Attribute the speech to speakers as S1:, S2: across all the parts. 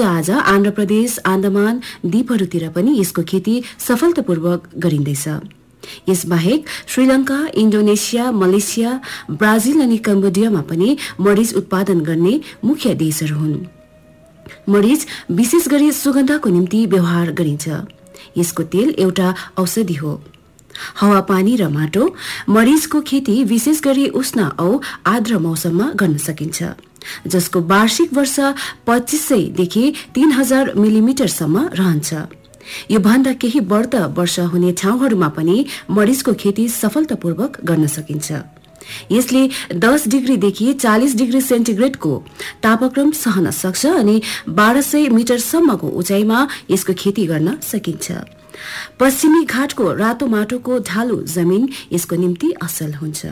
S1: हिजोआज आन्ध्र प्रदेश, आन्दामान द्वीपहरूतिर पनि यसको खेती सफलतापूर्वक गरिँदैछ। यसबाहेक श्रीलङ्का, इन्डोनेसिया, मलेसिया, ब्राजिल अनि कम्बोडियामा पनि मरिच उत्पादन गर्ने मुख्य देशहरू हुन्। मरिच विशेष गरी सुगन्धको निम्ति व्यवहार गरिन्छ। यसको तेल एउटा औषधि हो। हावापानी र माटो मरिचको खेती विशेष गरी उष्ण औ आर्द्र मौसममा गर्न सकिन्छ, जसको वार्षिक वर्षा 2500 देखि 3000 मिलिमिटरसम्म रहन्छ। यो भन्दा केही बढ्ता वर्षा हुने ठाउँहरूमा पनि मरिचको खेती सफलतापूर्वक गर्न सकिन्छ। यसले 10 डिग्रीदेखि 40 डिग्री सेन्टिग्रेडको तापक्रम सहन सक्छ अनि 1200 मिटरसम्मको उचाइमा यसको खेती गर्न सकिन्छ। पश्चिमी घाटको रातो माटोको ढालु जमिन यसको निम्ति असल हुन्छ।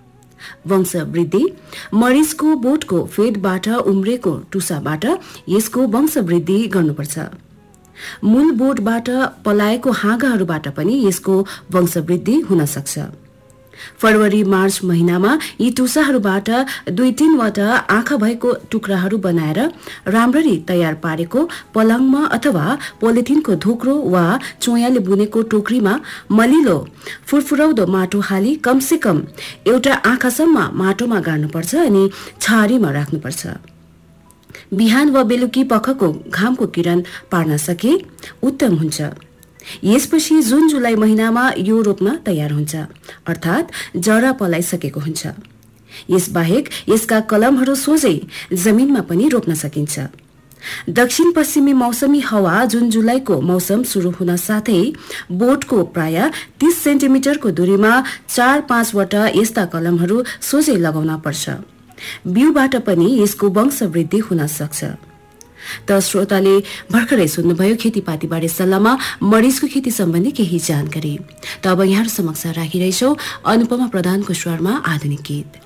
S1: वंशवृद्धि मरिचको बोटको फेदबाट उम्रेको टुसाबाट यसको वंशवृद्धि गर्नुपर्छ। मूल बोटबाट पलाएको हाँगाहरूबाट पनि यसको वंशवृद्धि हुन सक्छ। फरवरी मार्च महिनामा यी टुसाहरूबाट 2-3 वटा आँखा भएको टुक्राहरू बनाएर राम्ररी तयार पारेको पलङमा अथवा पोलिथिनको धोक्रो वा चोयाले बुनेको टोकरीमा मलिलो फुरफुराउँदो माटो हाली कमसे कम एउटा आँखासम्म माटोमा गाड्नुपर्छ अनि छाहारीमा राख्नुपर्छ। बिहान वा बेलुकी पखको घामको किरण पार्न सके उत्तम हुन्छ। यसपछि जुन जुलाई महिनामा यो रोप्न तयार हुन्छ, अर्थात जरा पलाइसकेको हुन्छ। यसबाहेक यसका कलमहरू सोझै जमिनमा पनि रोप्न सकिन्छ। दक्षिण पश्चिमी मौसमी हावा जुन जुलाईको मौसम सुरु हुन साथै बोटको प्राय 30 सेन्टिमिटरको दूरीमा 4-5 वटा यस्ता कलमहरू सोझै लगाउन पर्छ। बिउबाट पनि यसको वंशवृद्धि हुन सक्छ। त श्रोताले भर्खरै सुन्नुभयो खेतीपातीबारे सल्लाहमा मरिचको खेती सम्बन्धी केही जानकारी। त अब यहाँ समक्ष राखिरहेछौ अनुपमा प्रधानको स्वरमा आधुनिक गीत।